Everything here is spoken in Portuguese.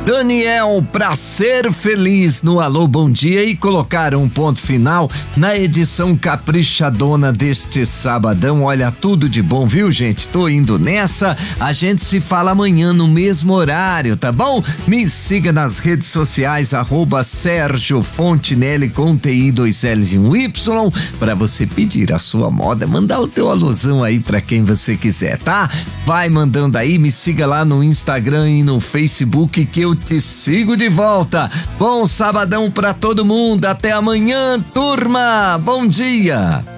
Daniel, pra ser feliz no Alô Bom Dia e colocar um ponto final na edição caprichadona deste sabadão. Olha, tudo de bom, viu, gente? Tô indo nessa. A gente se fala amanhã no mesmo horário, tá bom? Me siga nas redes sociais, @Sérgio Fontinelli com TI 2L e 1Y, pra você pedir a sua moda, mandar o teu alusão aí pra quem você quiser, tá? Vai mandando aí, me siga lá no Instagram e no Facebook que eu te sigo de volta. Bom sabadão pra todo mundo, até amanhã, turma, bom dia!